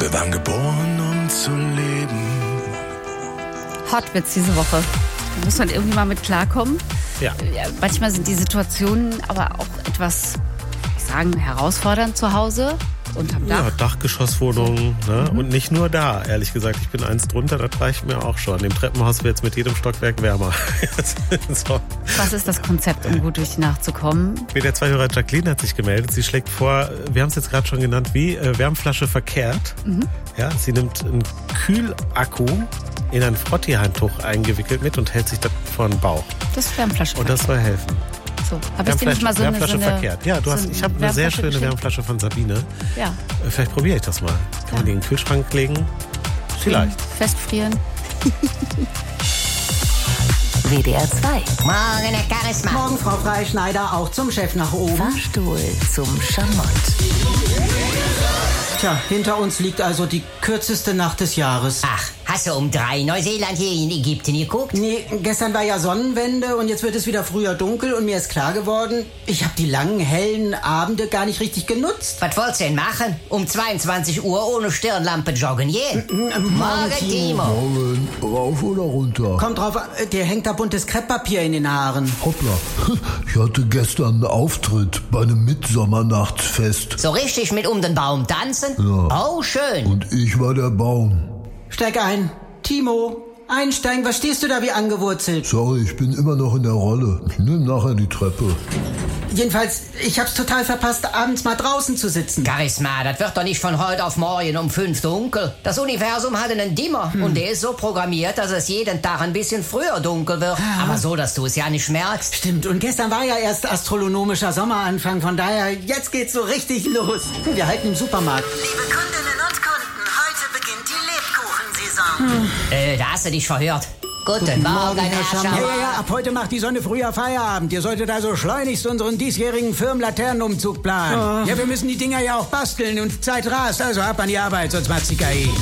Wir waren geboren, um zu leben. Hotwitz diese Woche. Da muss man irgendwie mal mit klarkommen. Ja. Manchmal sind die Situationen aber auch etwas, herausfordernd zu Hause. Unterm Dach. Ja, Dachgeschosswohnungen. Ne? Und nicht nur da, ehrlich gesagt. Ich bin eins drunter, das reicht mir auch schon. Im Treppenhaus wird es mit jedem Stockwerk wärmer. So. Was ist das Konzept, um gut durch die Nacht zu kommen? Der Zweithörer Jacqueline hat sich gemeldet. Sie schlägt vor, wir haben es jetzt gerade schon genannt, wie Wärmflasche verkehrt. Ja, sie nimmt einen Kühlakku in ein Frottee-Handtuch eingewickelt mit und hält sich das vor den Bauch. Das ist Wärmflasche. Und das soll helfen. So, habe ich dir nicht mal so eine verkehrt. Ja, ich habe eine sehr schöne Wärmflasche von Sabine. Ja. Vielleicht probiere ich das mal. Kann man die in den Kühlschrank legen? Vielleicht. Festfrieren. WDR 2. Morgen, Herr Charisma. Morgen, Frau Freischneider, auch zum Chef nach oben. Fahrstuhl zum Schamott. Tja, hinter uns liegt also die kürzeste Nacht des Jahres. Ach, hast du um 3 Neuseeland hier in Ägypten geguckt? Nee, gestern war ja Sonnenwende und jetzt wird es wieder früher dunkel und mir ist klar geworden, ich habe die langen, hellen Abende gar nicht richtig genutzt. Was wollt's denn machen? Um 22 Uhr ohne Stirnlampe joggen gehen? Morgen, Timo. Morgen, rauf oder runter? Kommt drauf, dir hängt da buntes Krepppapier in den Haaren. Hoppla, ich hatte gestern einen Auftritt bei einem Mitsommernachtsfest. So richtig mit um den Baum tanzen? Ja. Oh, schön. Und ich war der Baum. Steig ein. Timo, einsteigen, was stehst du da wie angewurzelt? Sorry, ich bin immer noch in der Rolle. Ich nehme nachher die Treppe. Jedenfalls, ich hab's total verpasst, abends mal draußen zu sitzen. Charisma, das wird doch nicht von heute auf morgen um 5 dunkel. Das Universum hat einen Dimmer und der ist so programmiert, dass es jeden Tag ein bisschen früher dunkel wird. Aber so, dass du es ja nicht merkst. Stimmt, und gestern war ja erst astronomischer Sommeranfang, von daher, jetzt geht's so richtig los. Wir halten im Supermarkt. Liebe Kundinnen und Kunden, heute beginnt die Lebkuchensaison. Da hast du dich verhört. Guten Morgen, Herr Schamott. Ja, ab heute macht die Sonne früher Feierabend. Ihr solltet also schleunigst unseren diesjährigen Firmenlaternenumzug planen. Ja, wir müssen die Dinger ja auch basteln und Zeit rast. Also ab an die Arbeit, sonst macht's die KI.